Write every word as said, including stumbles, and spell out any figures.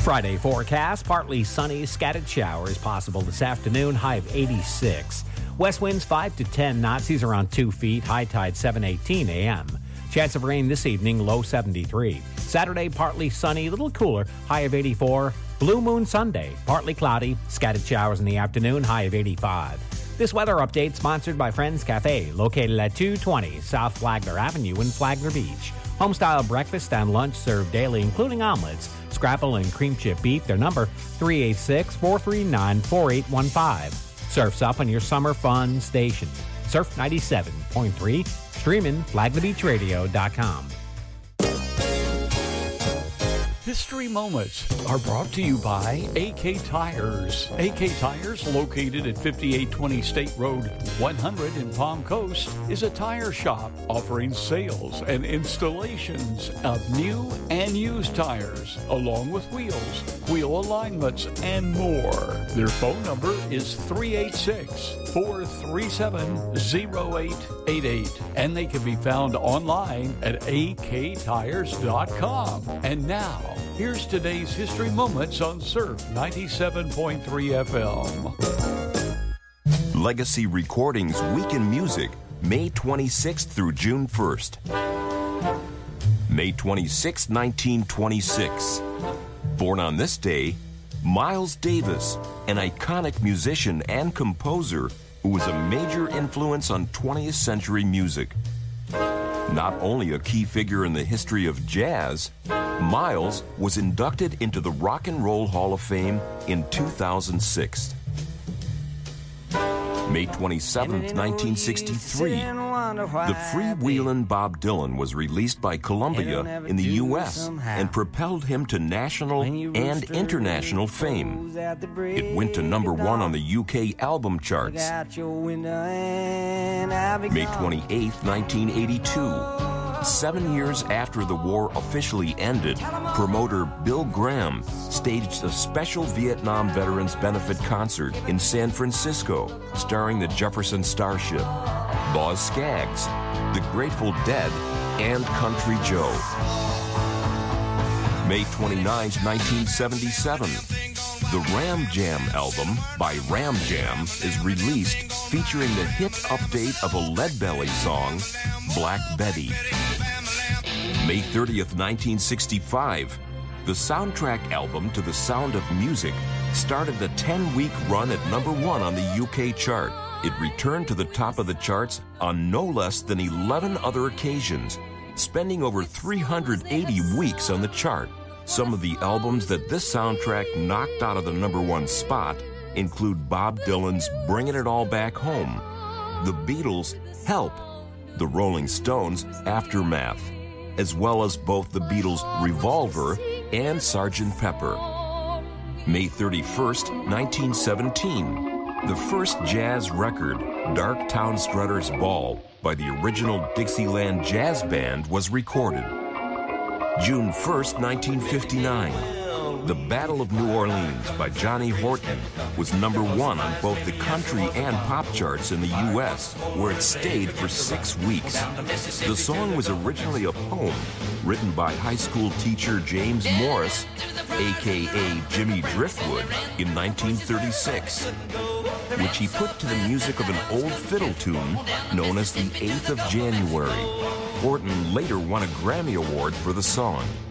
Friday forecast, partly sunny, scattered showers possible this afternoon, high of eighty-six. West winds five to ten knots, these around two feet, high tide seven eighteen a.m. Chance of rain this evening, low seventy-three. Saturday, partly sunny, a little cooler, high of eighty-four. Blue Moon Sunday, partly cloudy, scattered showers in the afternoon, high of eighty-five. This weather update sponsored by Friends Cafe, located at two twenty South Flagler Avenue in Flagler Beach. Homestyle breakfast and lunch served daily, including omelets, scrapple, and cream chip beef. Their number, three eight six, four three nine, four eight one five. Surf's up on your summer fun station. Surf ninety-seven point three, streaming flagler beach radio dot com. History Moments are brought to you by A K Tires. A K Tires, located at fifty-eight twenty State Road one hundred in Palm Coast, is a tire shop offering sales and installations of new and used tires, along with wheels, wheel alignments, and more. Their phone number is three eight six, four three seven, zero eight eight eight, and they can be found online at a k tires dot com. And now, here's today's History Moments on Surf ninety-seven point three F M. Legacy Recordings Week in Music, May twenty-sixth through June first. May twenty-sixth, nineteen twenty-six. Born on this day, Miles Davis, an iconic musician and composer who was a major influence on twentieth century music. Not only a key figure in the history of jazz, Miles was inducted into the Rock and Roll Hall of Fame in two thousand six. May twenty-seventh, nineteen sixty-three, the freewheelin' Bob Dylan was released by Columbia in the U S and propelled him to national and international fame. It went to number one on the U K album charts. May twenty-eighth, nineteen eighty-two. Seven years after the war officially ended, promoter Bill Graham staged a special Vietnam Veterans benefit concert in San Francisco, starring the Jefferson Starship, Boz Scaggs, the Grateful Dead, and Country Joe. May twenty-ninth, nineteen seventy-seven. The Ram Jam album by Ram Jam is released, featuring the hit update of a Leadbelly song, Black Betty. May thirtieth, nineteen sixty-five, the soundtrack album to The Sound of Music started a ten-week run at number one on the U K chart. It returned to the top of the charts on no less than eleven other occasions, spending over three hundred eighty weeks on the chart. Some of the albums that this soundtrack knocked out of the number one spot include Bob Dylan's Bringing It All Back Home, The Beatles' Help, The Rolling Stones' Aftermath, as well as both the Beatles' Revolver and Sergeant Pepper. May thirty-first, nineteen seventeen, the first jazz record, Dark Town Strutters Ball, by the original Dixieland Jazz Band was recorded. June first, nineteen fifty-nine, The Battle of New Orleans by Johnny Horton was number one on both the country and pop charts in the U S, where it stayed for six weeks. The song was originally a poem written by high school teacher James Morris, a k a. Jimmy Driftwood, in nineteen thirty-six, which he put to the music of an old fiddle tune known as the eighth of January. Horton later won a Grammy Award for the song.